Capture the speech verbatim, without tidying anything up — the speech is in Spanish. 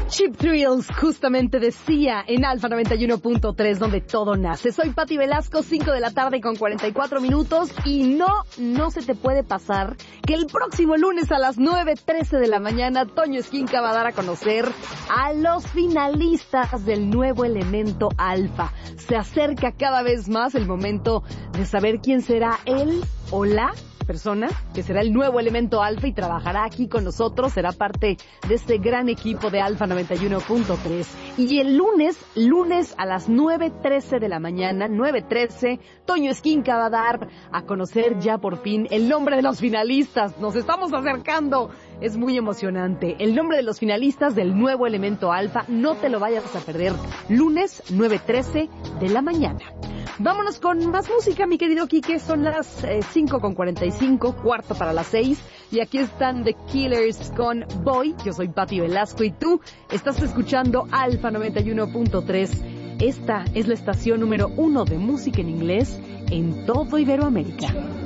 Cheap Thrills justamente decía en Alfa noventa y uno punto tres, donde todo nace. Soy Pati Velasco, cinco de la tarde con cuarenta y cuatro minutos, y no, no se te puede pasar que el próximo lunes a las nueve trece de la mañana Toño Esquinca va a dar a conocer a los finalistas del nuevo elemento Alfa. Se acerca cada vez más el momento de saber quién será él o la persona que será el nuevo elemento Alfa y trabajará aquí con nosotros, será parte de este gran equipo de Alfa noventa y uno punto tres. Y el lunes, lunes a las nueve trece de la mañana, nueve trece, Toño Esquinca va a dar a conocer ya por fin el nombre de los finalistas. Nos estamos acercando, es muy emocionante. El nombre de los finalistas del nuevo elemento Alfa, no te lo vayas a perder. Lunes, nueve trece de la mañana. Vámonos con más música, mi querido Quique. Son las eh, cinco con cuarenta y cinco, cuarto para las seis. Y aquí están The Killers con Boy. Yo soy Pati Velasco y tú estás escuchando Alfa noventa y uno punto tres. Esta es la estación número uno de música en inglés en todo Iberoamérica.